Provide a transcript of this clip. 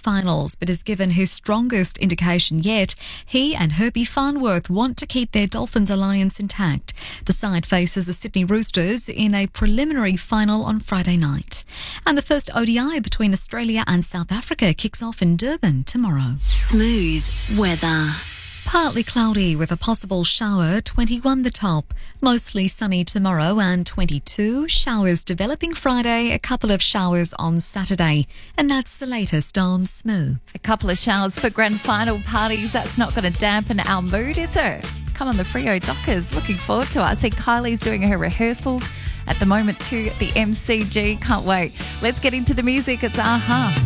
finals, but has given his strongest indication yet. He and Herbie Farnworth want to keep their Dolphins alliance intact. The side faces the Sydney Roosters in a preliminary final on Friday night. And the first ODI between Australia and South Africa kicks off in Durban tomorrow. Smooth weather. Partly cloudy with a possible shower, 21 the top. Mostly sunny tomorrow and 22. Showers developing Friday, a couple of showers on Saturday. And that's the latest on Smooth. A couple of showers for grand final parties. That's not going to dampen our mood, is it? Come on, the Freo Dockers. Looking forward to it. I see Kylie's doing her rehearsals at the moment too at the MCG. Can't wait. Let's get into the music. It's Aha.